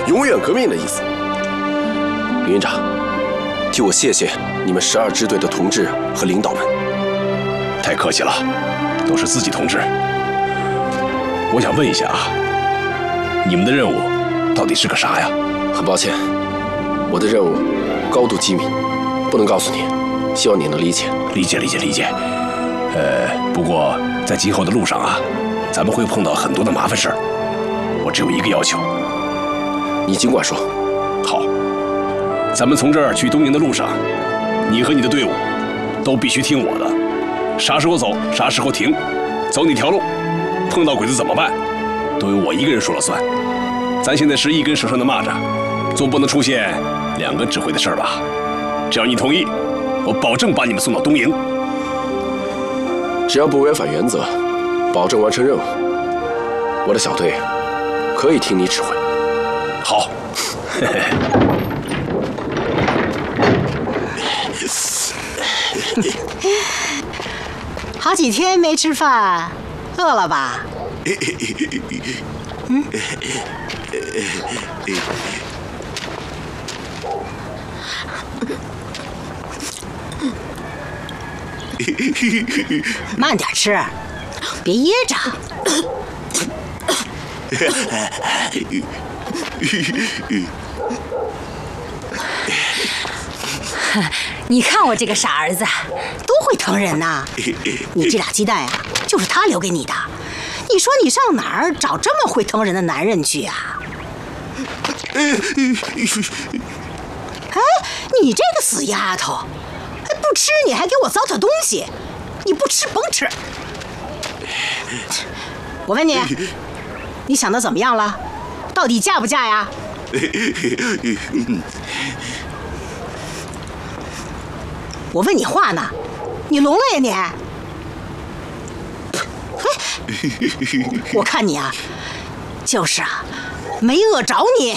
永远革命的意思。林营长，替我谢谢你们12支队的同志和领导们。 太客气了，都是自己同志。我想问一下啊，你们的任务到底是个啥呀？ 很抱歉，我的任务高度机密，不能告诉你，希望你能理解。 理解。不过在今后的路上啊，咱们会碰到很多的麻烦事儿。我只有一个要求， 你尽管说。 好，咱们从这儿去东营的路上，你和你的队伍都必须听我的，啥时候走，啥时候停，走哪条路，碰到鬼子怎么办，都由我一个人说了算。咱现在是一根绳上的蚂蚱，总不能出现2个指挥的事儿吧？只要你同意，我保证把你们送到东营。 只要不违反原则，保证完成任务，我的小队可以听你指挥。 好。 好几天没吃饭，饿了吧？慢点吃，别噎着。你看我这个傻儿子，多会疼人呐！你这俩鸡蛋啊，就是他留给你的。你说你上哪儿找这么会疼人的男人去啊？哎，你这个死丫头，不吃你还给我糟蹋东西，你不吃甭吃。我问你，你想的怎么样了？到底嫁不嫁呀？我问你话呢，你聋了呀你？我看你啊，就是啊，没饿着你。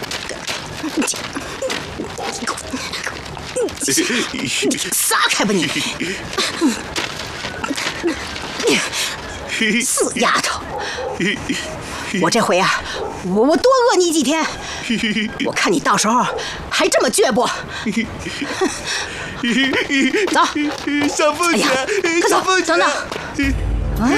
撒开吧你！死丫头！我这回啊，我多饿你几天，我看你到时候还这么倔不？走， 小凤姐， 快走，等等。啊？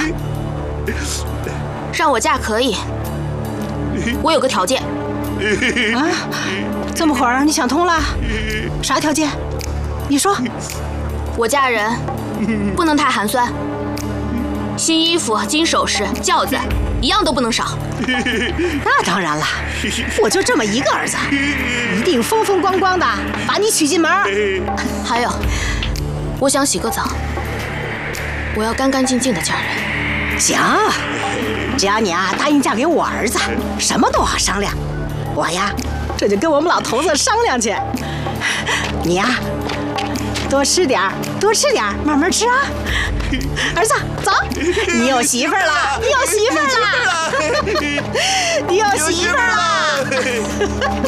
让我嫁可以，我有个条件。 啊？这么会儿你想通了？啥条件？你说。 我嫁人不能太寒酸，新衣服、金首饰、轿子一样都不能少。 那当然了，我就这么一个儿子，一定风风光光的把你娶进门。 还有，我想洗个澡，我要干干净净的嫁人。 行，只要你啊答应嫁给我儿子，什么都好商量。我呀，这就跟我们老头子商量去。你呀，多吃点儿，多吃点儿，慢慢吃啊。儿子，走，你有媳妇儿了，你有媳妇儿了，你有媳妇儿了。